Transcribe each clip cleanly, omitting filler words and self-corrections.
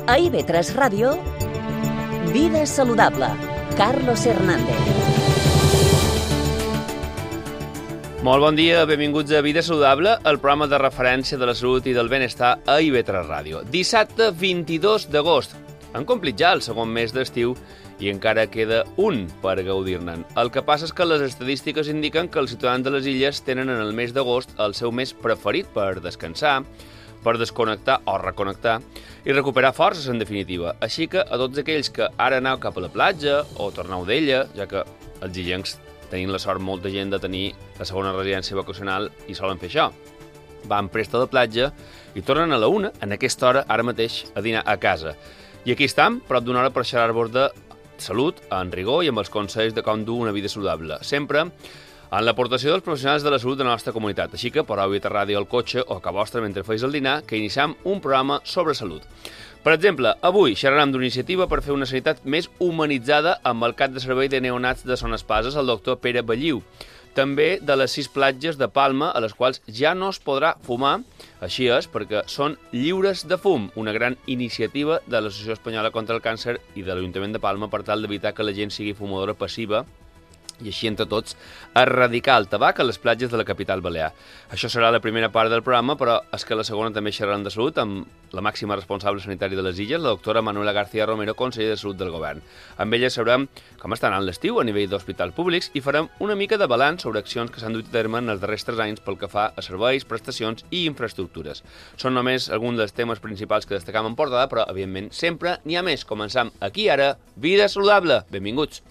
A IB3 Ràdio, Vida Saludable, Carlos Hernández. Molt bon dia, benvinguts a Vida Saludable, el programa de referència de la salut i del benestar a IB3 Ràdio. Dissabte 22 d'agost. Han complit ja el segon mes d'estiu i encara queda un per gaudir-ne'n. El que passa és que les estadístiques indiquen que els ciutadans de les illes tenen en el mes d'agost el seu mes preferit per descansar, per desconnectar o reconnectar i recuperar forces, en definitiva. Així que a tots aquells que ara aneu cap a la platja o torneu d'ella, ja que els illencs tenim la sort molta gent de tenir la segona residència vacacional i solen fer això. Van presta a la platja i tornen a la 1, en aquesta hora, ara mateix, a dinar a casa. I aquí estem, prop d'una hora per xerrar-vos de salut, en rigor i amb els consells de com dur una vida saludable. Sempre en l'aportació dels professionals de la salut de la nostra comunitat. Així que pareu a ràdio al cotxe o a casa vostra mentre feis el dinar, que iniciem un programa sobre salut. Per exemple, avui xerrarem d'una iniciativa per fer una sanitat més humanitzada amb el cap de servei de neonats de Son Espases, el doctor Pere Belliu. També de les 6 platges de Palma, a les quals ja no es podrà fumar, així és, perquè són lliures de fum, una gran iniciativa de l'Associació Espanyola contra el Càncer i de l'Ajuntament de Palma per tal d'evitar que la gent sigui fumadora passiva i així entre tots erradicar el tabac a les platges de la capital balear. Això serà la primera part del programa, però és que la segona també xerrarem de salut amb la màxima responsable sanitària de les illes, la doctora Manuela García Romero, conseller de Salut del Govern. Amb ella sabrem com està anant l'estiu a nivell d'hospitals públics i farem una mica de balanç sobre accions que s'han dut a terme en els darrers 3 anys pel que fa a serveis, prestacions i infraestructures. Són només alguns dels temes principals que destacam en portada, però, evidentment, sempre n'hi ha més. Començam aquí ara, Vida Saludable. Benvinguts.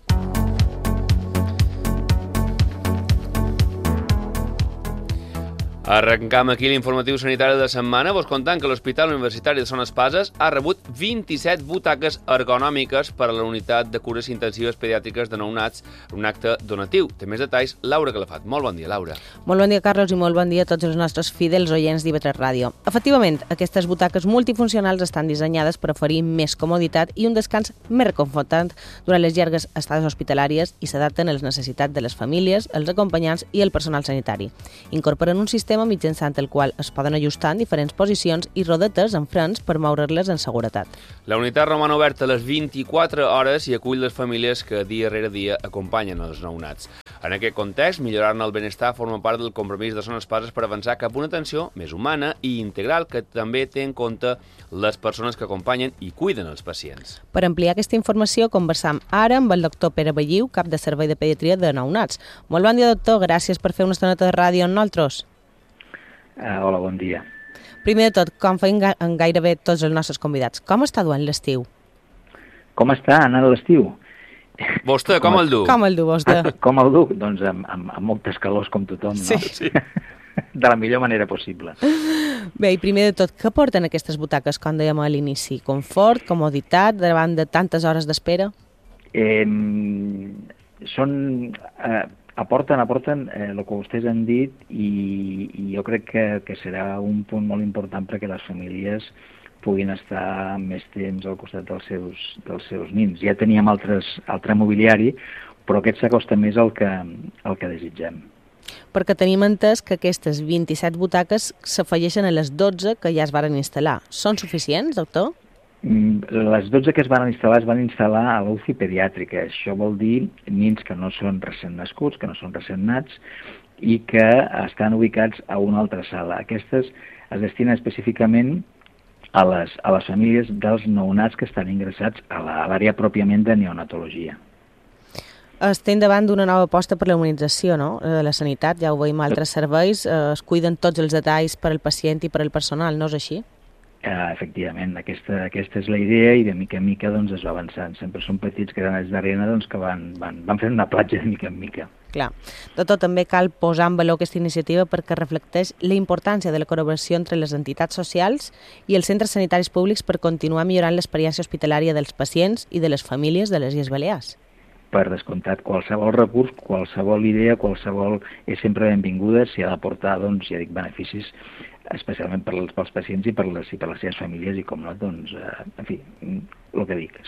Arrencam aquí l'informatiu sanitari de la setmana, vos contant que l'Hospital Universitari de Son Espases ha rebut 27 butaques ergonòmiques per a la unitat de cures intensives pediàtriques de nounats, un acte donatiu. Té més detalls Laura Calafat. Molt bon dia, Laura. Molt bon dia, Carlos, i molt bon dia a tots els nostres fidels oients d'IB3 Ràdio. Efectivament, aquestes butaques multifuncionals estan dissenyades per oferir més comoditat i un descans més reconfortant durant les llargues estades hospitalàries i s'adapten a les necessitats de les famílies, els acompanyants i el personal sanitari. Incorporen un sistema mitjançant el qual es poden ajustar en diferents posicions i rodetes amb frens per moure-les en seguretat. La unitat roman oberta a les 24 hores i acull les famílies que dia rere dia acompanyen els nounats. En aquest context, millorar-ne el benestar forma part del compromís de Son Espases per avançar cap a una atenció més humana i integral que també té en compte les persones que acompanyen i cuiden els pacients. Per ampliar aquesta informació, conversam ara amb el doctor Pere Belliu, cap de servei de pediatria de nounats. Molt bon dia, doctor. Gràcies per fer una estoneta de ràdio amb nosaltres. Hola, bon dia. Primer de tot, com feien gairebé tots els nostres convidats, com està duent l'estiu? Com està anant l'estiu? Vostè, com el du? Com el du, vostè? Com el du? Doncs amb moltes calors com tothom, no? Sí. De la millor manera possible. Bé, i primer de tot, què porten aquestes butaques, com dèiem a l'inici? Confort, comoditat, davant de tantes hores d'espera? Aporten el que vostès han dit i jo crec que serà un punt molt important perquè les famílies puguin estar més temps al costat dels seus nins. Ja teníem altre mobiliari, però aquest s'acosta més al que desitgem. Perquè tenim entès que aquestes 27 butaques s'afegeixen a les 12 que ja es varen instal·lar. Són suficients, doctor? Les 12 que es van instal·lar a l'UCI pediàtrica. Això vol dir nins que no són recent nascuts, que no són recent nats i que estan ubicats a una altra sala. Aquestes es destinen específicament a les famílies dels nounats que estan ingressats a l'àrea pròpiament de neonatologia. Estem davant d'una nova aposta per la humanització, no?, de la sanitat. Ja ho veiem a altres serveis, es cuiden tots els detalls per al pacient i per al personal, no és així? Efectivament, aquesta és la idea i de mica en mica doncs, es va avançant. Sempre són petits granets d'arena doncs, que van fent una platja de mica en mica. Clar. Doctor, també cal posar en valor aquesta iniciativa perquè reflecteix la importància de la col·laboració entre les entitats socials i els centres sanitaris públics per continuar millorant l'experiència hospitalària dels pacients i de les famílies de les Illes Balears. Per descomptat, qualsevol recurs, qualsevol idea, és sempre benvinguda si ha d'aportar, doncs, ja dic, beneficis especialment pels pacients i per les seves famílies i, com no, doncs, en fi, el que dic, sí.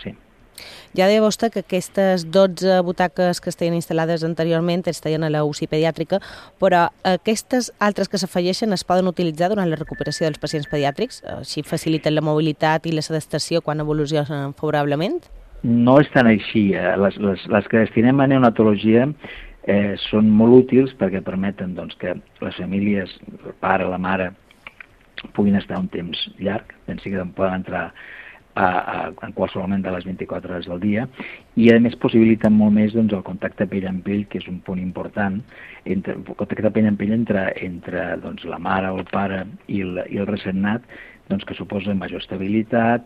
Ja deia vostè que aquestes 12 butaques que estaven instal·lades anteriorment estaven a la UCI pediàtrica, però aquestes altres que s'afegeixen es poden utilitzar durant la recuperació dels pacients pediàtrics? Així faciliten la mobilitat i la sedestació quan evolucionen favorablement? No és tan així. Les que destinem a neonatologia són molt útils perquè permeten doncs, que les famílies, el pare, la mare, puguin estar un temps llarg, pensi que poden entrar en qualsevol moment de les 24 hores del dia, i a més possibiliten molt més doncs, el contacte pell amb pell, que és un punt important, el contacte pell amb pell entre doncs, la mare o el pare i el recent-nat, doncs, que suposa major estabilitat,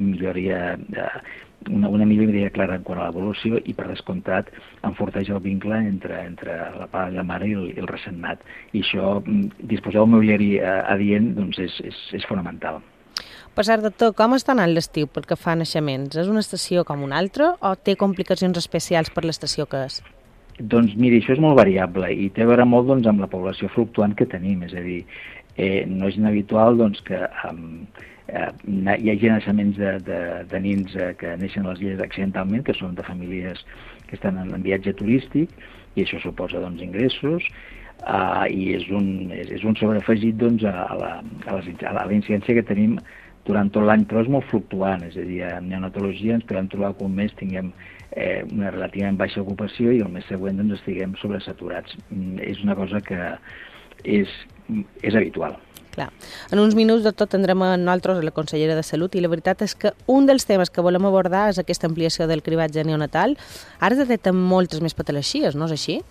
una milloria clara en quant a l'evolució i, per descomptat, enforteix el vincle entre la pare i la mare i el recent-nat. I això, disposar d'un mobiliari adient, doncs, és fonamental. Per cert, doctor, com està anant l'estiu pel que fa a naixements? És una estació com una altra o té complicacions especials per l'estació que és? Doncs miri, això és molt variable i té a veure molt doncs, amb la població fluctuant que tenim, és a dir, no és inhabitual doncs, que hi hagi naixements de nins que neixen a les illes accidentalment, que són de famílies que estan en viatge turístic, i això suposa doncs, ingressos, i és un sobreafegit doncs, a la incidència que tenim durant tot l'any, però és molt fluctuant, és a dir, en neonatologia ens podem trobar que un mes tinguem una relativament baixa ocupació i el mes següent doncs, estiguem sobresaturats. És una cosa que és habitual. Clar. En uns minuts, doctor, tindrem a nosaltres la consellera de Salut i la veritat és que un dels temes que volem abordar és aquesta ampliació del cribatge neonatal. Ara es detecten moltes més patologies, no és així?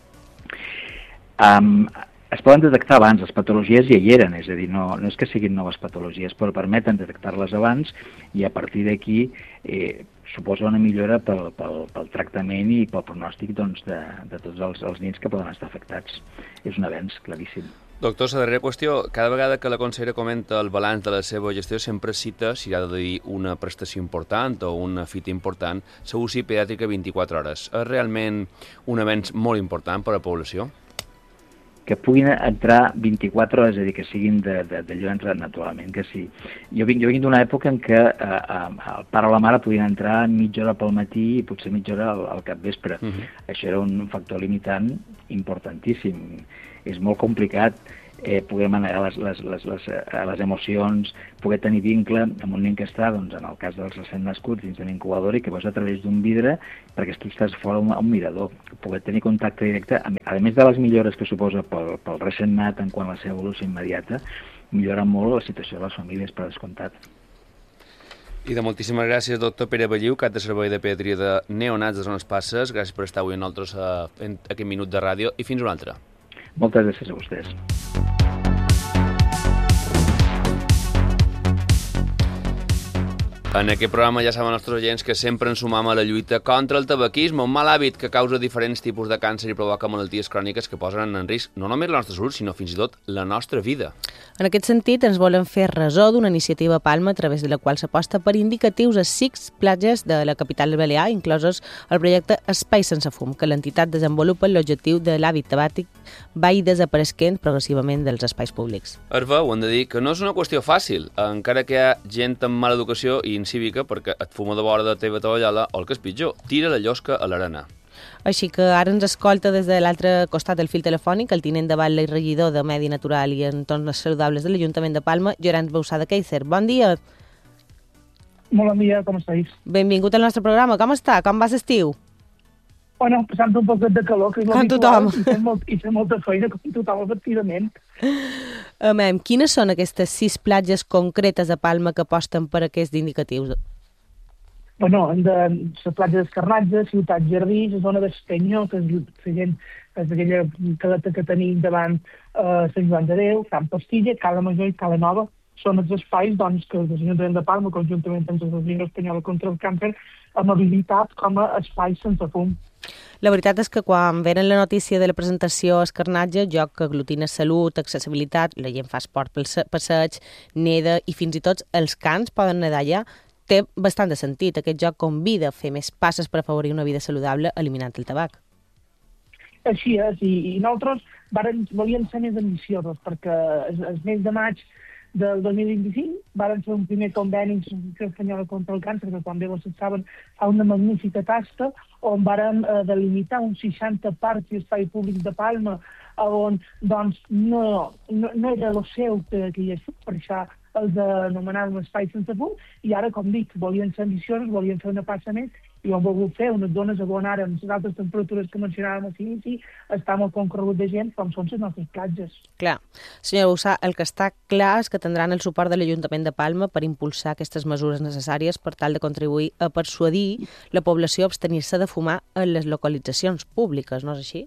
Es poden detectar abans, les patologies ja hi eren, és a dir, no és que siguin noves patologies, però permeten detectar-les abans i a partir d'aquí suposa una millora pel tractament i pel pronòstic doncs, de tots els nins que poden estar afectats. És un avenç claríssim. Doctor, la darrera qüestió. Cada vegada que la consellera comenta el balanç de la seva gestió sempre cita, si ha de dir una prestació important o una fita important, la UCI pediàtrica 24 hores. És realment un avenç molt important per a la població? Que puguin entrar 24 hores, és a dir, que siguin d'allò entrat naturalment, que sí. Jo vinc d'una època en què el pare o la mare podien entrar mitja hora pel matí i potser mitja hora al capvespre. Això era un factor limitant importantíssim. És molt complicat poder manegar les emocions, poder tenir vincle amb un nen que està, doncs, en el cas dels recent nascuts, dins de l'incubadora i que veus a través d'un vidre perquè tu estàs fora a un mirador. Poder tenir contacte directe, a més de les millores que suposa pel recent nat en quant a la seva evolució immediata, millora molt la situació de les famílies, per descomptat. I de moltíssimes gràcies, doctor Pere Belliu, cap de servei de pediatria de neonats de Zones Passes. Gràcies per estar avui amb nosaltres en aquest minut de ràdio i fins una altra. Moltes gràcies a vostès. En aquest programa ja saben els nostres oients que sempre ens sumam a la lluita contra el tabaquisme, un mal hàbit que causa diferents tipus de càncer i provoca malalties cròniques que posen en risc no només la nostra salut, sinó fins i tot la nostra vida. En aquest sentit, ens volen fer ressò d'una iniciativa Palma a través de la qual s'aposta per indicatius a 6 platges de la capital balear, inclosos el projecte Espai sense fum, que l'entitat desenvolupa l'objectiu de l'hàbit tabàtic vagi desapareixent progressivament dels espais públics. Es veu, hem de dir, que no és una qüestió fàcil, encara que hi ha gent amb mala educació i incívica perquè et fuma de vora de la teva tovallola o el que és pitjor, tira la llosca a l'arena. Així que ara ens escolta des de l'altre costat del fil telefònic el tinent de batlle i regidor de Medi Natural i Entorns Saludables de l'Ajuntament de Palma, Llorenç Bausada Keiser. Bon dia. Molt bon dia, com estàs? Benvingut al nostre programa. Com està? Com va l'estiu? Bueno, passant un poc de calor, que és l'habitual, i fent molta feina, com tothom, efectivament. Quines són aquestes 6 platges concretes a Palma que aposten per aquests indicatius? Bueno, la platja d'Escarnatge, Ciutat Jardí, la zona d'Estenyó, que és aquella caleta que tenim davant Sant Joan de Déu, Camp Pastilla, Cala Major i Cala Nova. Són els espais doncs, que l'Ajuntament de Palma, conjuntament amb l'Associació Espanyola contra el Càncer, hem habilitat com a espais sense fum. La veritat és que quan venen la notícia de la presentació a Escarnatge, joc que aglutina salut, accessibilitat, la gent fa esport pel passeig, neda i fins i tot els cans poden nedar allà, té bastant de sentit. Aquest joc convida a fer més passes per afavorir una vida saludable eliminant el tabac. Així és, i nosaltres volíem ser més ambiciosos perquè el mes de maig del 2025 varen fer un primer conveni amb l'Associació Espanyola contra el Càncer, que com bé vostès saben fa una magnífica tasca, on varen delimitar uns 60 parcs i espai públics de Palma, on doncs, no era el seu que hi és, per això el d'anomenar un espai sense fum, i ara, com dic, volien ser ambiciosos, volien fer una passa més, i ho han volgut fer unes zones on ara, amb les altres temperatures que mencionàvem a l'inici, està molt concorregut de gent, com són les nostres platges. Clar. Senyora Bussà, el que està clar és que tindran el suport de l'Ajuntament de Palma per impulsar aquestes mesures necessàries per tal de contribuir a persuadir la població a abstenir-se de fumar en les localitzacions públiques, no és així?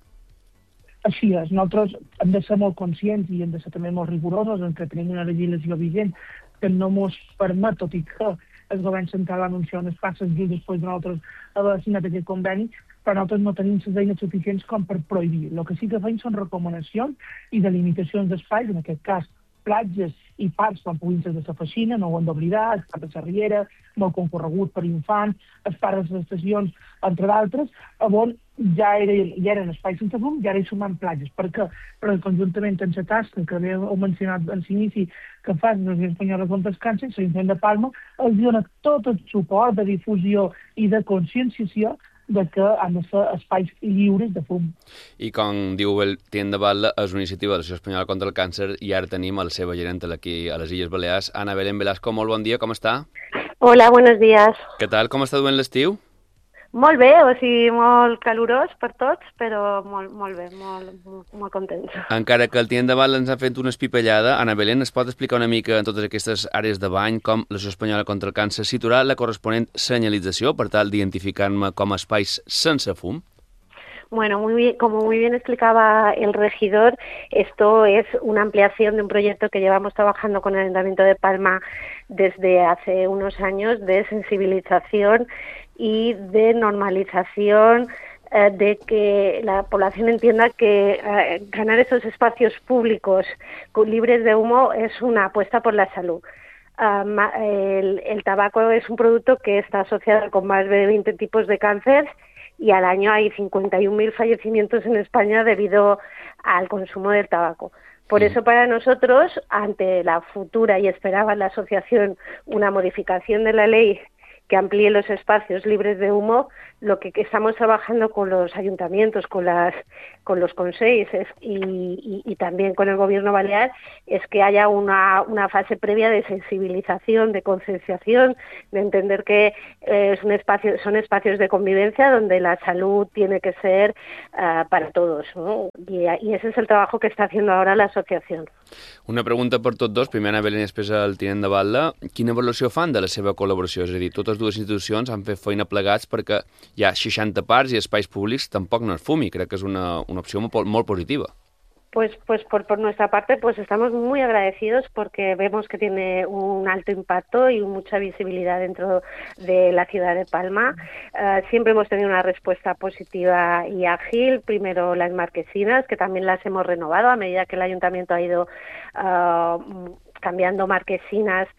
Així és, nosaltres hem de ser molt conscients i hem de ser també molt rigorosos en que tenim una legislació vigent que no ens permet, tot i que el govern central ha anunciat unes passes just després de nosaltres haver signat aquest conveni, però nosaltres no tenim les eines suficients com per prohibir. El que sí que fem són recomanacions i delimitacions d'espais, en aquest cas platges i parcs com puguin ser de la Feixina, no ho hem d'oblidar, el parc de la Riera, molt concorregut per infants, els parcs de les estacions, entre d'altres, on ja eren espais sense fum, ja ara hi sumant platges. Per què? Perquè conjuntament amb la tasca que heu mencionat en l'inici que fa l'Associació Espanyola contra el Càncer, l'Ajuntament de Palma, els dona tot el suport de difusió i de conscienciació de que han de ser espais lliures de fum. I com diu el tinent de Batlle, és una iniciativa de l'Associació Espanyola contra el Càncer i ara tenim a la seva gerent aquí a les Illes Balears, Ana Belén Velasco. Molt bon dia, com està? Hola, buenos días. Què tal, com està duent l'estiu? Molt bé, o sigui, molt calorós per tots, però molt bé, molt contents. Encara que el tinent de Batlle ens ha fet una espipellada, Ana Belén, es pot explicar una mica en totes aquestes àrees de bany com l'Associació Espanyola contra el Càncer situarà la corresponent senyalització per tal d'identificar-me com a espais sense fum? Bueno, como muy bien explicaba el regidor, esto es una ampliación de un proyecto que llevamos trabajando con el Ayuntamiento de Palma desde hace unos años de sensibilización y de normalización de que la población entienda que ganar esos espacios públicos libres de humo es una apuesta por la salud. El tabaco es un producto que está asociado con más de 20 tipos de cáncer y al año hay 51.000 fallecimientos en España debido al consumo del tabaco. Por eso para nosotros, ante la futura, y esperaba la asociación una modificación de la ley que amplíe los espacios libres de humo, lo que estamos trabajando con los ayuntamientos, con los consells y también con el gobierno balear es que haya una fase previa de sensibilización, de concienciación, de entender que son espacios de convivencia donde la salud tiene que ser para todos, ¿no? Y ese es el trabajo que está haciendo ahora la asociación. Una pregunta per tots dos, primer Ana Belén i després el tinent de Batlle. Quina valoració fan de la seva col·laboració? És a dir, totes dues institucions han fet feina plegats perquè hi ha 60 parcs i espais públics tampoc no es fumi. Crec que és una opció molt positiva. Pues por nuestra parte pues estamos muy agradecidos porque vemos que tiene un alto impacto y mucha visibilidad dentro de la ciudad de Palma. Siempre hemos tenido una respuesta positiva y ágil. Primero las marquesinas, que también las hemos renovado a medida que el ayuntamiento ha ido cambiando marquesinas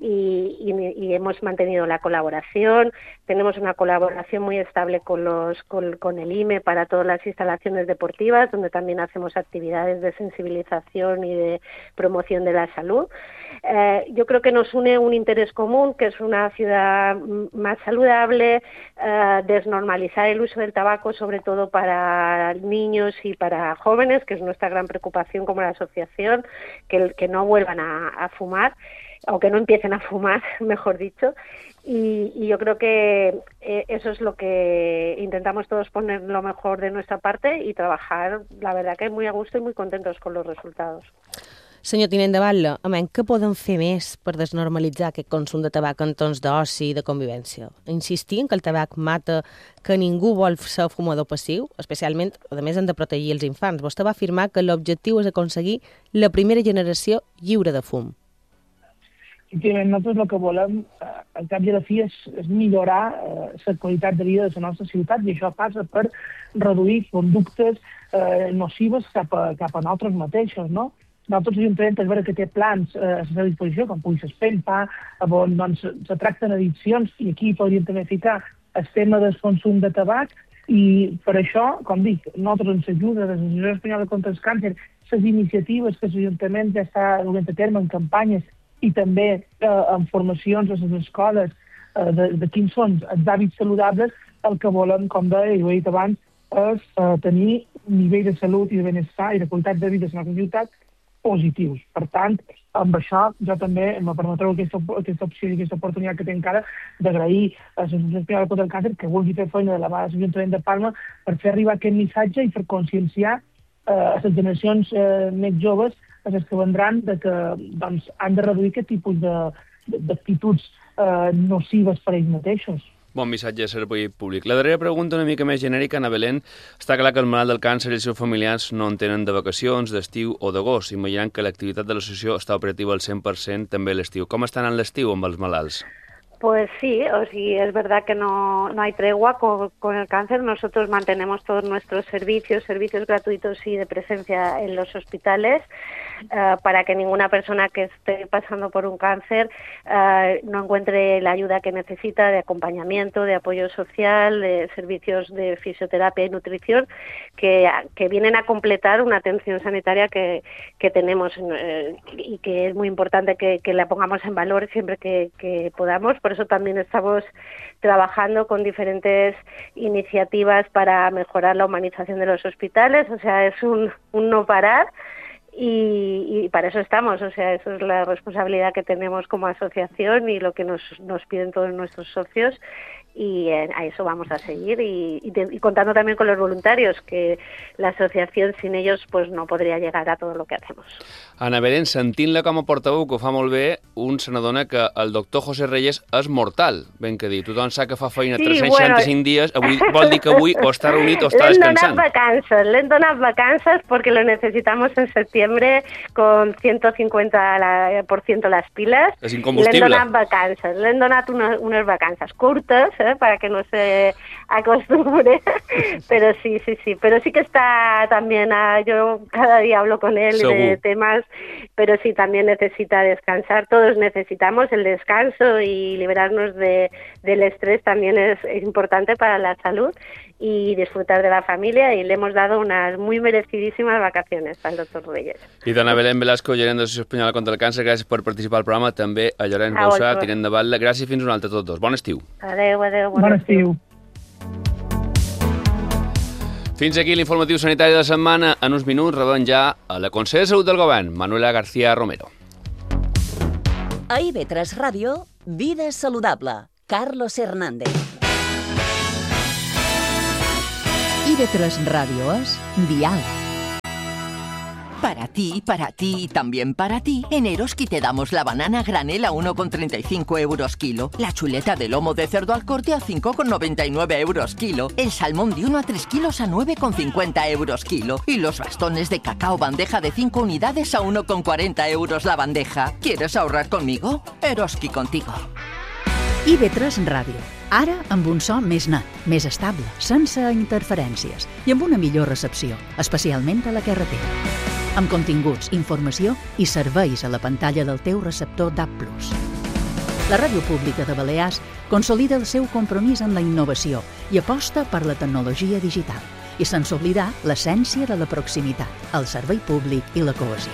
y hemos mantenido la colaboración. Tenemos una colaboración muy estable con el IME para todas las instalaciones deportivas, donde también hacemos actividades de sensibilización y de promoción de la salud. Yo creo que nos une un interés común, que es una ciudad más saludable, desnormalizar el uso del tabaco, sobre todo para niños y para jóvenes, que es nuestra gran preocupación como la asociación, que no vuelvan a fumar, o que no empiecen a fumar, mejor dicho. Y yo creo que eso es lo que intentamos todos poner lo mejor de nuestra parte y trabajar, la verdad que muy a gusto y muy contentos con los resultados. Senyor tinent de Batlle, què podem fer més per desnormalitzar aquest consum de tabac en tons d'oci i de convivència? Insistir en que el tabac mata, que ningú vol ser fumador passiu, especialment, a més, hem de protegir els infants. Vostè va afirmar que l'objectiu és aconseguir la primera generació lliure de fum. Nosaltres el que volem, al cap i a la fi, és millorar la qualitat de vida de la nostra ciutat i això passa per reduir conductes nocives cap a nosaltres mateixos, no? Nosaltres l'Ajuntament és vera que té plans a la seva disposició, com pugui ser SPENPA, on se tracten addiccions, i aquí podríem també ficar el tema del consum de tabac, i per això, com dic, nosaltres ens ajuda de l'Associació Espanyola contra el Càncer, les iniciatives que l'Ajuntament ja està duent a terme en campanyes i també en formacions a les escoles de quins són els hàbits saludables, el que volem, com deia, i ho he dit abans, és tenir un nivell de salut i de benestar i de qualitat de vida en la comunitat positius. Per tant, amb això jo també me permetreu aquesta opció i aquesta oportunitat que tinc encara d'agrair a l'Associació Espanyola contra el Càncer que vulgui fer feina de la mà de l'Ajuntament de Palma per fer arribar aquest missatge i per conscienciar a les generacions més joves, a les que vendran, que doncs, han de reduir aquest tipus d'actituds nocives per ells mateixos. Bon missatge de servei públic. La darrera pregunta una mica més genèrica, Ana Belén. Està clar que el malalt del càncer i els seus familiars no en tenen de vacacions, d'estiu o d'agost. Imaginant que l'activitat de l'associació està operativa al 100% també a l'estiu. Com estan en l'estiu amb els malalts? Pues sí, es verdad que no hay tregua con el cáncer. Nosotros mantenemos todos nuestros servicios gratuitos y de presencia en los hospitales para que ninguna persona que esté pasando por un cáncer no encuentre la ayuda que necesita de acompañamiento, de apoyo social, de servicios de fisioterapia y nutrición que vienen a completar una atención sanitaria que tenemos y que es muy importante que la pongamos en valor siempre que podamos. Por eso también estamos trabajando con diferentes iniciativas para mejorar la humanización de los hospitales, o sea, es un no parar y para eso estamos, o sea, eso es la responsabilidad que tenemos como asociación y lo que nos piden todos nuestros socios y a eso vamos a seguir y contando también con los voluntarios, que la asociación sin ellos pues no podría llegar a todo lo que hacemos. Ana Belén, sentint-la com a portaveu, que ho fa molt bé, un se n'adona que el doctor José Reyes és mortal, ben que dir. Tothom sap que fa feina 365 dies, avui vol dir que avui o està reunit o està descansant. Le han donat vacances porque lo necesitamos en septiembre con 150% las pilas. És incombustible. Le han donat unes vacances curtes, para que no se acostumbre, pero sí, pero sí que está también, yo cada día hablo con él de temas, pero sí también necesita descansar, todos necesitamos el descanso y liberarnos del estrés también es importante para la salud y disfrutar de la familia y le hemos dado unas muy merecidísimas vacaciones al doctor Reyes. I d'Ana Belén Velasco, gerent de l'Associació Espanyola contra el Càncer, gràcies per participar al programa, també a Llorenç Bauçà, tinent de batlle, gràcies, fins un altre tots dos. Bon estiu. Adéu, bon estiu. Fins aquí l'informatiu sanitari de la setmana. En uns minuts rebem ja a la consellera de Salut del Govern, Manuela García Romero. A IB3 Ràdio, Vida Saludable, Carlos Hernández. IB3 Radio es Diálogo. Para ti y también para ti, en Eroski te damos la banana granel a 1,35 euros kilo, la chuleta de lomo de cerdo al corte a 5,99 euros kilo, el salmón de 1 a 3 kilos a 9,50 euros kilo y los bastones de cacao bandeja de 5 unidades a 1,40 euros la bandeja. ¿Quieres ahorrar conmigo? Eroski contigo. IB3 Ràdio. Ara amb un so més net, més estable, sense interferències i amb una millor recepció, especialment a la carretera. Amb continguts, informació i serveis a la pantalla del teu receptor DAB+. La Ràdio Pública de Balears consolida el seu compromís amb la innovació i aposta per la tecnologia digital i sense oblidar l'essència de la proximitat, el servei públic i la cohesió.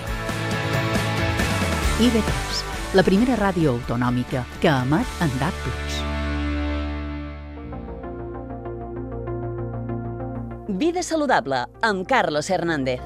IB3, la primera ràdio autonòmica que emet en DAB+. Vida Saludable, amb Carlos Hernández.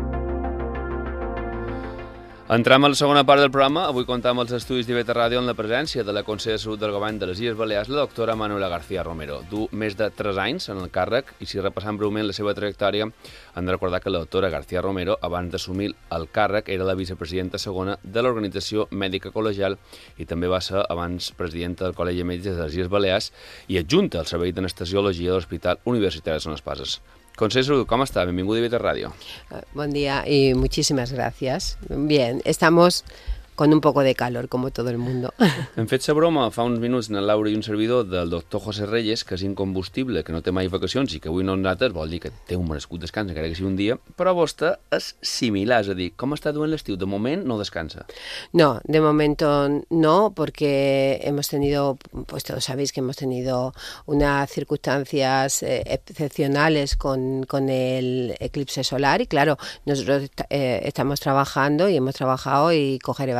Entram a la segona part del programa. Avui comptam els estudis d'IB3 Ràdio en la presència de la consellera de Salut del Govern de les Illes Balears, la doctora Manuela García Romero. Du més de 3 anys en el càrrec i si repassam breument la seva trajectòria hem de recordar que la doctora García Romero, abans d'assumir el càrrec, era la vicepresidenta segona de l'Organització Mèdica Col·legial i també va ser abans presidenta del Col·legi de Metges de les Illes Balears i adjunta al Servei d'Anestesiologia de l'Hospital Universitari de Son Espases. Consejero, ¿cómo está? Bienvenido a IB3 Radio. Buen día y muchísimas gracias. Bien, estamos con un poco de calor, como todo el mundo. Hem fet sa broma fa uns minuts en el Laura i un servidor del doctor José Reyes, que és incombustible, que no té mai vacacions i que avui no nosaltres, vol dir que té un merescut descans, encara que sigui un dia, però vostè és similar, és a dir, com està duent l'estiu? De moment no descansa. No, de momento no, porque hemos tenido, pues todos sabéis que hemos tenido unas circunstancias excepcionales con el eclipse solar y claro, nosotros estamos trabajando y hemos trabajado y cogeré vacaciones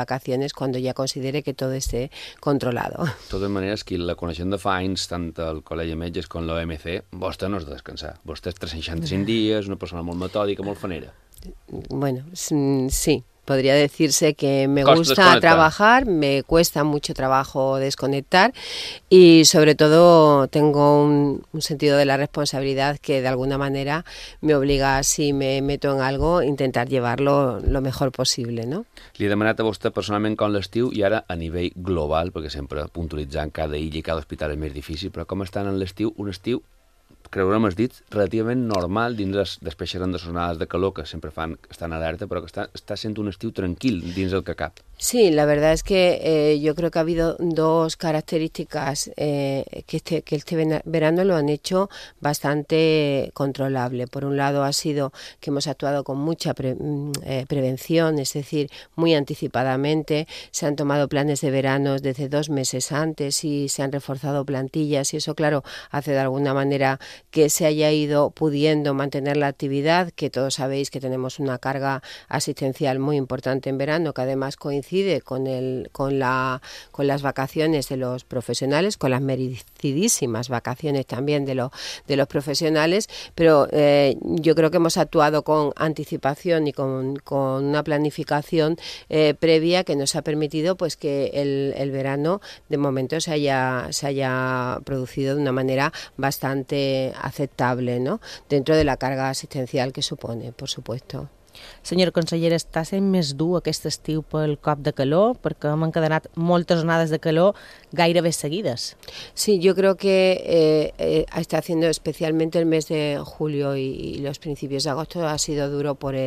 vacaciones cuando ya considere que todo esté controlado. De totes maneres, qui la coneixem de fa anys, tant el Col·legi de Metges com l'OMC, vostè no és de descansar. Vostè és 365 dies, una persona molt metòdica, molt fanera. Bueno, sí. Podría decirse que me Costa gusta desconectar. trabajar, me cuesta mucho trabajo desconectar y sobre todo tengo un sentido de la responsabilidad que de alguna manera me obliga, si me meto en algo, intentar llevarlo lo mejor posible, ¿no? Li he demanat a vostè personalment com l'estiu i ara a nivell global, perquè sempre puntualitzant cada illa i cada hospital és més difícil, però com estan en l'estiu, un estiu, creurem els dits, relativament normal dins després seran de sonades de calor que sempre estan alerta, però que està sent un estiu tranquil dins el que cap. Sí, la verdad es que yo creo que ha habido dos características que este verano lo han hecho bastante controlable. Por un lado ha sido que hemos actuado con mucha prevención, es decir, muy anticipadamente. Se han tomado planes de verano desde 2 meses antes y se han reforzado plantillas y eso, claro, hace de alguna manera que se haya ido pudiendo mantener la actividad, que todos sabéis que tenemos una carga asistencial muy importante en verano, que además coincide con las vacaciones de los profesionales, con las merecidísimas vacaciones también de los profesionales, pero yo creo que hemos actuado con anticipación y con una planificación previa que nos ha permitido pues que el verano de momento se haya producido de una manera bastante aceptable, ¿no? Dentro de la carga asistencial que supone, por supuesto. Senyora consellera, està sent més dur aquest estiu pel cop de calor, perquè hem encadenat moltes onades de calor gairebé seguides. Sí, yo creo que está haciendo especialmente el mes de julio y los principios de agosto ha sido duro por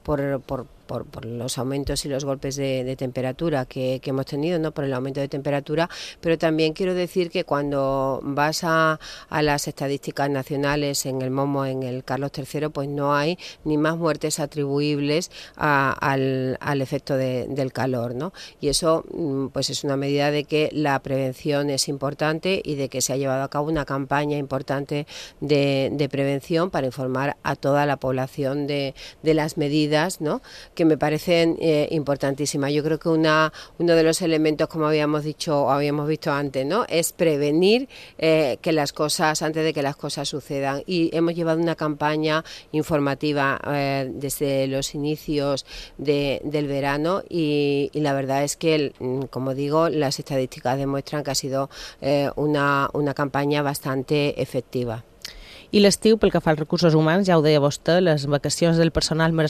los aumentos y los golpes de temperatura que hemos tenido, ¿no? Por el aumento de temperatura, pero también quiero decir que cuando vas a las estadísticas nacionales en el Momo, en el Carlos III, pues no hay ni más muertes atribuibles al efecto del calor, ¿no? Y eso pues es una medida de que la prevención es importante y de que se ha llevado a cabo una campaña importante de prevención para informar a toda la población de las medidas, ¿no? Que me parecen importantísimas. Yo creo que uno de los elementos, como habíamos dicho o habíamos visto antes, ¿no? Es prevenir que las cosas, antes de que las cosas sucedan. Y hemos llevado una campaña informativa desde los inicios del verano y la verdad es que, como digo, las estadísticas demuestran que ha sido una campaña bastante efectiva. I l'estiu, pel que fa als recursos humans, ja ho deia vostè, les vacacions del personal